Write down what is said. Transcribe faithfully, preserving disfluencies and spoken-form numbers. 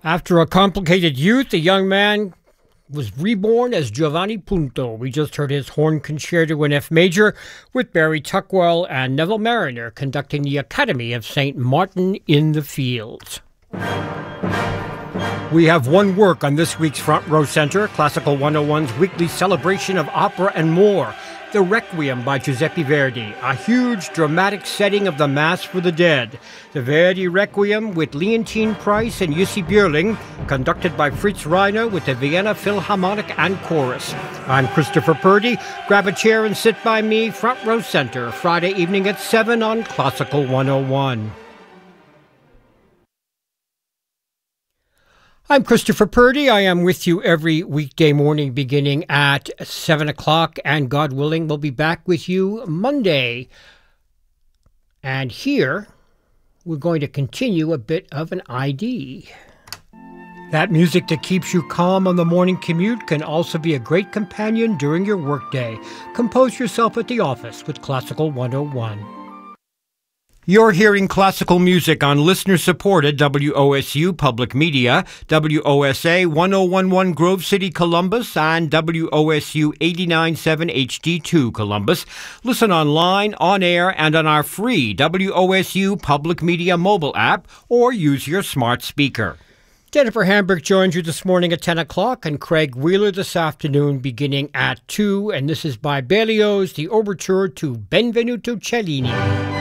After a complicated youth, the young man was reborn as Giovanni Punto. We just heard his horn concerto in F major with Barry Tuckwell and Neville Mariner conducting the Academy of Saint Martin in the Fields. We have one work on this week's Front Row Center, Classical one oh one's weekly celebration of opera and more. The Requiem by Giuseppe Verdi, a huge dramatic setting of the Mass for the Dead. The Verdi Requiem with Leontine Price and Jussi Björling, conducted by Fritz Reiner with the Vienna Philharmonic and Chorus. I'm Christopher Purdy. Grab a chair and sit by me, Front Row Center, Friday evening at seven on Classical one oh one. I'm Christopher Purdy. I am with you every weekday morning beginning at seven o'clock, and God willing, we'll be back with you Monday. And here, we're going to continue a bit of an I D. That music that keeps you calm on the morning commute can also be a great companion during your workday. Compose yourself at the office with Classical one oh one. You're hearing classical music on listener-supported W O S U Public Media, W O S A one oh one point one Grove City, Columbus, and W O S U eighty-nine point seven H D two Columbus. Listen online, on air, and on our free W O S U Public Media mobile app, or use your smart speaker. Jennifer Hamburg joins you this morning at ten o'clock, and Craig Wheeler this afternoon beginning at two, and this is by Berlioz, the overture to Benvenuto Cellini.